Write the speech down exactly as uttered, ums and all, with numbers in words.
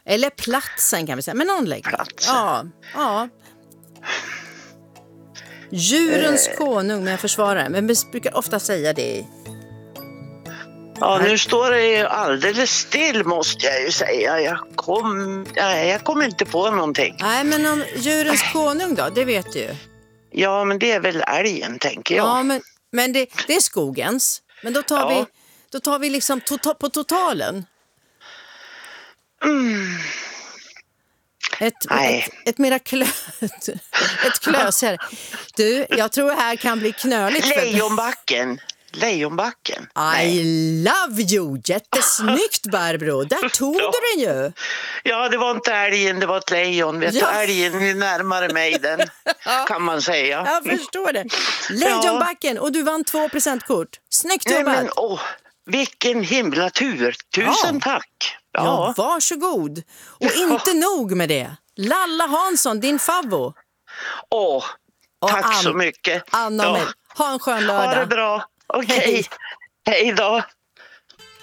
Eller platsen kan vi säga, men anläggning. Platsen. Ja, ja. Djurens Eh. konung med försvarare, men vi brukar ofta säga det. Ja, nu står det ju alldeles still måste jag ju säga. Jag kom, nej, jag kom inte på någonting. Nej, men om djurens konung då, det vet du ju. Ja, men det är väl älgen tänker jag. Ja, men, men det, det är skogens. Men då tar Ja. vi, då tar vi liksom to- på totalen. Mm. Ett, Nej. ett, ett mera klö, ett klös här. Du, jag tror det här kan bli knöligt. för- Lejonbacken. Lejonbacken. I love you! Jättesnyggt, Barbro. Där tog Ja. du den ju. Ja, det var inte älgen, det var ett lejon. Vet Ja. du, älgen är närmare mig den, kan man säga. Jag förstår det. Lejonbacken, och du vann två presentkort. Snyggt Nej, jobbat. men, åh, vilken himla tur. Tusen Ja. tack. Ja, Ja. varsågod. Och inte nog med det. Lalla Hansson, din favvo. Åh, Och tack Ann- så mycket. Anna och Ja. mig. Ha en skön Ha det lördag. bra. Okej. Hej. Hej då.